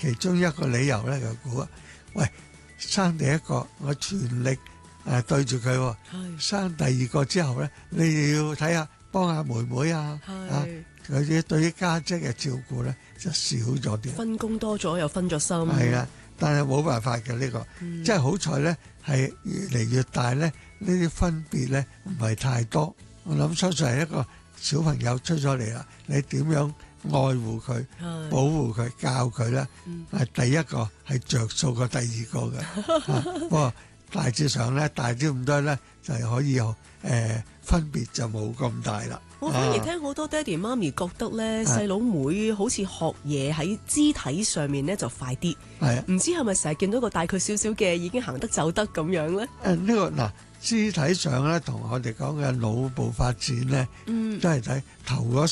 其中一個理由咧，就估啊，喂，生第一個我全力對住佢喎，生第二個之後咧，你要睇下幫下妹妹啊，佢對於家姐嘅照顧咧就少咗啲， 分工多咗又分咗心。 係啦，但係冇辦法嘅呢個，即係好彩咧，係越嚟越大咧，呢啲分別咧唔係太多。我諗相信係一個小朋友出咗嚟啦，你點樣愛護佢、保護佢、教佢咧，係第一個係着數過第二個嘅。不過大致上咧，大啲咁多咧就係可以分別就冇咁大啦。 我反而聽好多爹哋媽咪覺得咧，細佬妹好似學嘢喺肢體上面咧就快啲。唔知係咪成日見到個大佢少少嘅已經行得走得咁樣咧？ 呢個嗱，肢體上咧同我哋講嘅腦部發展咧，都係睇頭嗰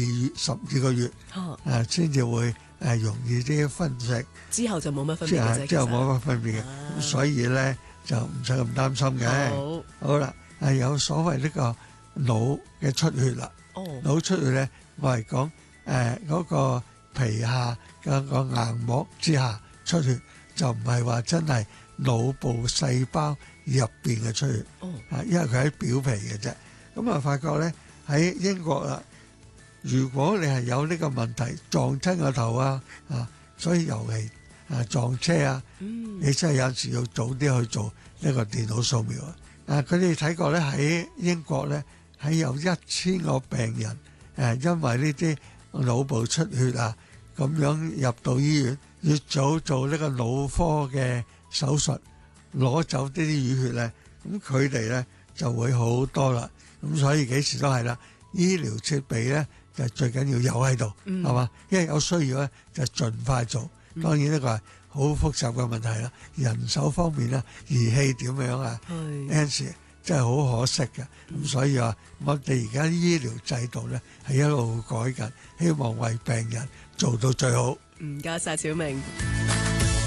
12個月先至會容易啲分析， 之後就冇乜分別嘅啫。 之後冇乜分別嘅，咁所以咧就唔使咁擔心嘅。好啦，有所謂呢個腦嘅出血啦。腦出血咧，我係講嗰個皮下嘅個硬膜之下出血，就唔係話真係腦部細胞入邊嘅出血。因為佢喺表皮嘅啫。咁啊，發覺咧喺英國啦，如果你係有呢個問題撞親個頭所以尤其撞車你真係有時要早啲去做呢個電腦掃描佢哋睇過咧，喺英國咧，喺有1000個病人因為呢啲腦部出血咁樣入到醫院，越早做呢個腦科嘅手術，攞走呢啲淤血咧，咁佢哋咧就會好多啦。咁所以幾時都係啦，醫療設備咧就最緊要有喺度，係嘛？因為有需要咧就盡快做。當然呢個係好複雜嘅問題啦，人手方面啦，儀器點樣有陣時真係好可惜嘅。咁所以話我哋而家醫療制度咧係一路改緊，希望為病人做到最好。 唔該晒小明。